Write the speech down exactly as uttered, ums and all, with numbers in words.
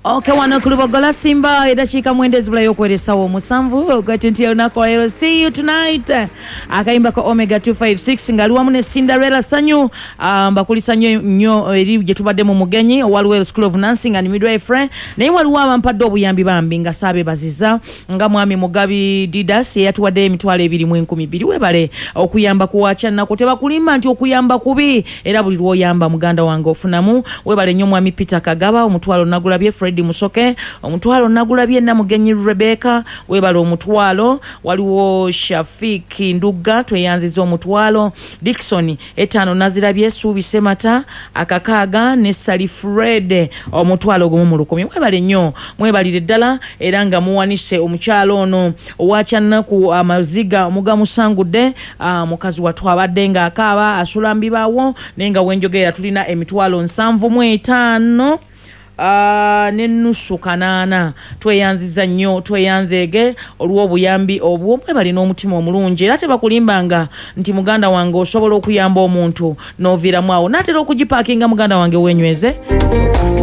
Okay, wano kulubogola Simba edachika mwendezi bula yokwelesa wo musanvu gati ntiyo nako ero. See you tonight. Akaimba ko Omega two five six ngaliwa mune Cinderella sanyu amba kulisanyo nyo eri je tubadde mu mugenyi Walwell School of Nursing and Midwifery naye waliwo abampadde obuyambi bambi nga sabe baziza nga mwami Mugabi Didas yatuwadde emitwalo ebiri mu enkumi bbiri webale okuyamba kuwacha nako teba kulimba nti okuyamba kubi era buli lwoyamba muganda wange ofunamu webale nnyo mwami Peter Kagaba omutwalo nagulabye Fred Musoke omutwalo nagulabye na mugenyi Rebecca webale omutwalo waliwo Shafiki Nduga tweyanziza omutwalo Dickson etano nazirabye Subi Semata akakaga ne Sali Fred omutwalo gumu mu lukumi webale nnyo mwebalire ddala era nga muwanise omukyalo ono owachanna ku amaziga muga musangudde mukazi watu abadde nga akaaba asulambi bawo nenga wenjogera tulina emitwalo nsanvu mu etaano Uh, nenusu kanana tweyanziza nnyo tweyanzege olwo obuyambi obwo mwebali n'omutima omulungi era tebakulimbanga nti muganda wange osobola okuyamba omuntu novira mwawo natera okujipakinga muganda wange wenyweze